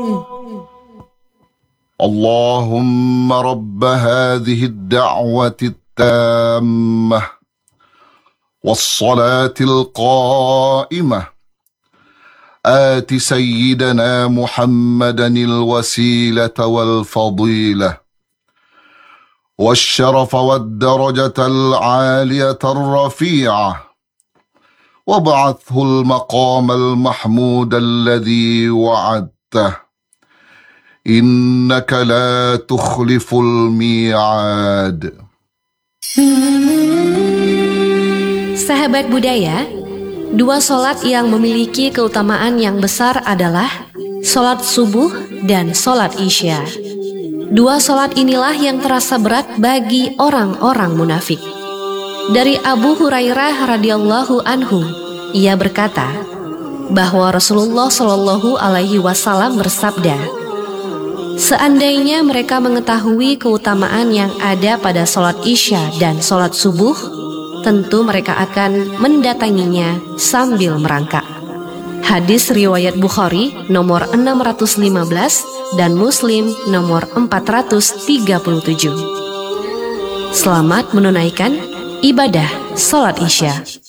اللهم رب هذه الدعوة التامة والصلاة القائمة آت سيدنا محمدا الوسيلة والفضيلة والشرف والدرجة العالية الرفيعة وابعثه المقام المحمود الذي وعدته إنك لا تخلف الميعاد. Sahabat budaya, dua sholat yang memiliki keutamaan yang besar adalah sholat subuh dan sholat isya. Dua sholat inilah yang terasa berat bagi orang-orang munafik. Dari Abu Hurairah radhiyallahu anhu, ia berkata bahwa Rasulullah Shallallahu alaihi wasallam bersabda, seandainya mereka mengetahui keutamaan yang ada pada sholat isya dan sholat subuh, tentu mereka akan mendatanginya sambil merangkak. Hadis riwayat Bukhari nomor 615 dan Muslim nomor 437. Selamat menunaikan ibadah sholat isya.